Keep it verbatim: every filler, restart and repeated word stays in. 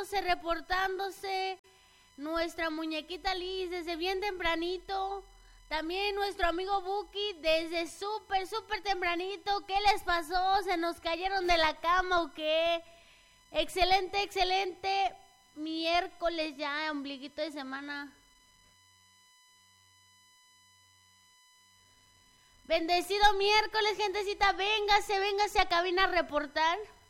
reportándose, reportándose. Nuestra muñequita Liz desde bien tempranito. También nuestro amigo Buki desde súper, súper tempranito. ¿Qué les pasó? ¿Se nos cayeron de la cama o qué? Excelente, excelente. Miércoles ya, ombliguito de semana. Bendecido miércoles, gentecita. Véngase, véngase a cabina a reportar.